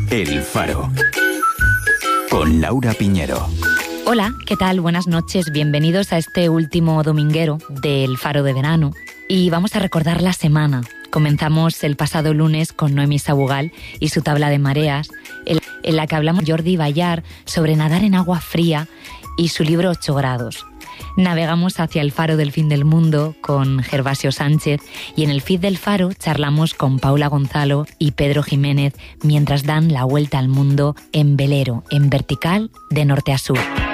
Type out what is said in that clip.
El Faro, con Laura Piñero. Hola, ¿qué tal? Buenas noches, bienvenidos a este último dominguero del Faro de verano. Y vamos a recordar la semana. Comenzamos el pasado lunes con Noemí Sabugal y su tabla de mareas, en la que hablamos Jordi Bayar sobre nadar en agua fría y su libro 8 grados. Navegamos hacia el faro del fin del mundo con Gervasio Sánchez y en el feed del Faro charlamos con Paula Gonzalo y Pedro Jiménez mientras dan la vuelta al mundo en velero, en vertical, de norte a sur.